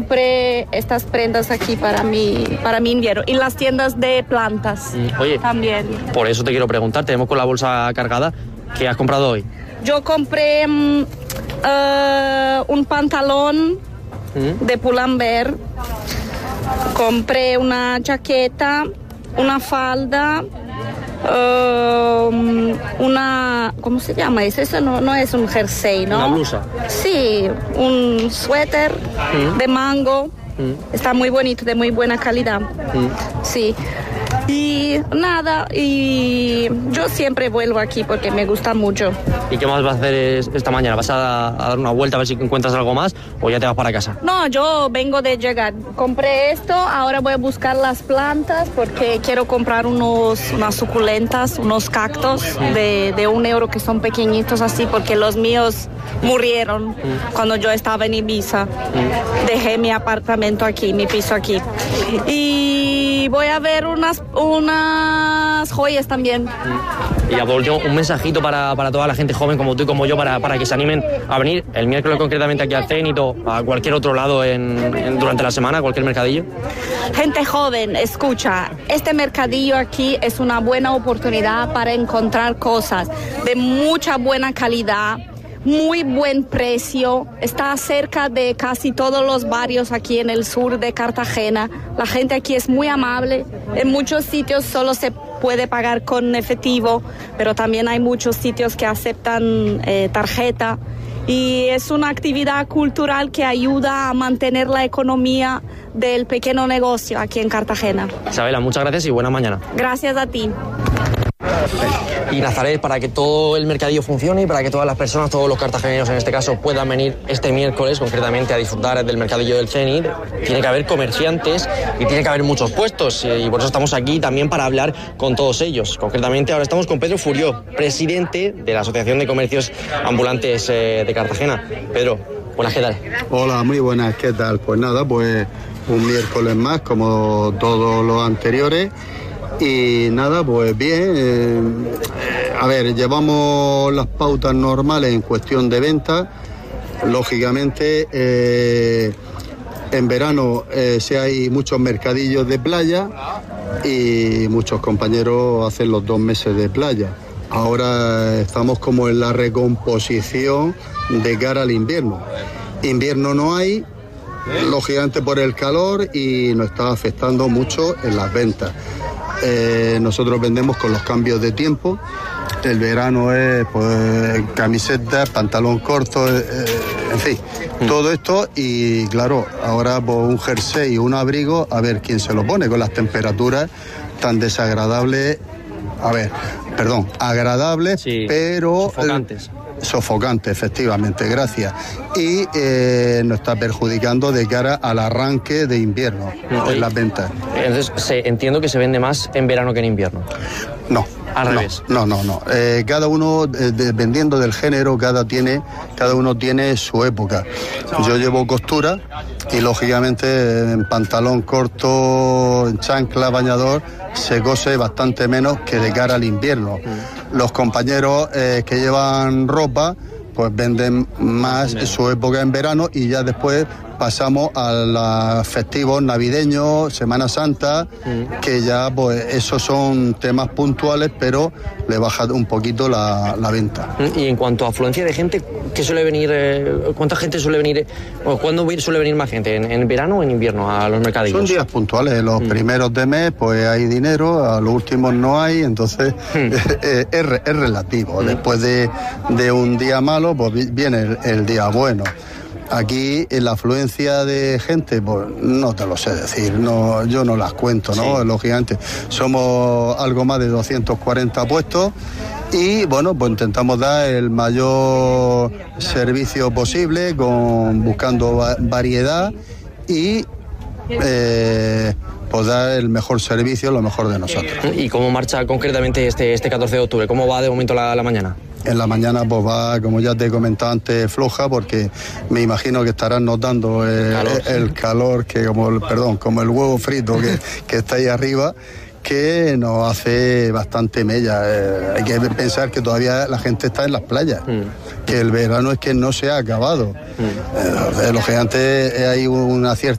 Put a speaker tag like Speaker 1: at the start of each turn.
Speaker 1: compré estas prendas aquí para mi invierno. Y las tiendas de plantas también.
Speaker 2: Por eso te quiero preguntar, tenemos con la bolsa cargada. ¿Qué has comprado hoy?
Speaker 1: Yo compré un pantalón de Pull&Bear, compré una chaqueta, una falda, ¿cómo se llama? Eso no es un jersey, ¿no?
Speaker 2: Una blusa.
Speaker 1: Sí, un suéter de mango. Está muy bonito, de muy buena calidad. Sí. Y nada, y yo siempre vuelvo aquí porque me gusta mucho.
Speaker 2: ¿Y qué más vas a hacer esta mañana? ¿Vas a dar una vuelta a ver si encuentras algo más o ya te vas para casa?
Speaker 1: No, yo vengo de llegar. Compré esto, ahora voy a buscar las plantas porque quiero comprar unas suculentas, unos cactus de €1 que son pequeñitos así porque los míos murieron cuando yo estaba en Ibiza. Dejé mi apartamento aquí, mi piso aquí. Y voy a ver unas joyas también.
Speaker 2: Y a por un mensajito para toda la gente joven como tú y como yo para que se animen a venir el miércoles concretamente aquí al Zenit o a cualquier otro lado durante la semana, cualquier mercadillo.
Speaker 1: Gente joven, escucha, este mercadillo aquí es una buena oportunidad para encontrar cosas de mucha buena calidad, muy buen precio, está cerca de casi todos los barrios aquí en el sur de Cartagena. La gente aquí es muy amable, en muchos sitios solo se puede pagar con efectivo, pero también hay muchos sitios que aceptan tarjeta y es una actividad cultural que ayuda a mantener la economía del pequeño negocio aquí en Cartagena.
Speaker 2: Isabela, muchas gracias y buena mañana.
Speaker 1: Gracias a ti.
Speaker 2: Y Nazaret, para que todo el mercadillo funcione y para que todas las personas, todos los cartageneros en este caso, puedan venir este miércoles concretamente a disfrutar del mercadillo del Zenit, tiene que haber comerciantes y tiene que haber muchos puestos y por eso estamos aquí también para hablar con todos ellos. Concretamente ahora estamos con Pedro Furió, presidente de la Asociación de Comercios Ambulantes de Cartagena. Pedro, buenas, ¿qué tal?
Speaker 3: Hola, muy buenas, ¿qué tal? Pues nada, pues un miércoles más como todos los anteriores. Y nada, pues bien, a ver, llevamos las pautas normales en cuestión de venta. Lógicamente, en verano hay muchos mercadillos de playa y muchos compañeros hacen los 2 meses de playa. Ahora estamos como en la recomposición de cara al invierno. Invierno no hay, lógicamente por el calor y nos está afectando mucho en las ventas. Nosotros vendemos con los cambios de tiempo. El verano es pues camisetas, pantalón corto, en fin, todo esto y claro, ahora pues un jersey y un abrigo, a ver quién se lo pone con las temperaturas tan desagradables, agradables, sí, pero sofocantes, efectivamente, gracias. Y nos está perjudicando de cara al arranque de invierno en las ventas.
Speaker 2: Entonces, entiendo que se vende más en verano que en invierno.
Speaker 3: No.
Speaker 2: Al revés.
Speaker 3: No. Cada uno, dependiendo del género, cada uno tiene su época. Yo llevo costura y, lógicamente, en pantalón corto, en chancla, bañador, se cose bastante menos que de cara al invierno. Los compañeros que llevan ropa, pues venden más su época en verano y ya después pasamos a los festivos navideños, Semana Santa, que ya pues esos son temas puntuales, pero le baja un poquito la venta.
Speaker 2: Y en cuanto a afluencia de gente, ¿qué suele venir? ¿Cuánta gente suele venir? ¿Cuándo suele venir más gente? ¿En verano o en invierno a los mercadillos?
Speaker 3: Son días puntuales. Los primeros de mes pues hay dinero, a los últimos no hay, entonces es relativo. Después de un día malo, pues viene el día bueno. Aquí en la afluencia de gente, pues no te lo sé decir, no, yo no las cuento, ¿no? Sí. Lógicamente, somos algo más de 240 puestos y bueno, pues intentamos dar el mayor servicio posible, buscando variedad y pues dar el mejor servicio, lo mejor de nosotros.
Speaker 2: ¿Y cómo marcha concretamente este 14 de octubre? ¿Cómo va de momento la mañana?
Speaker 3: En la mañana pues va, como ya te he comentado antes, floja, porque me imagino que estarás notando el calor que como el huevo frito que está ahí arriba, que nos hace bastante mella. Hay que pensar que todavía la gente está en las playas, que el verano es que no se ha acabado. Lógicamente hay una cierta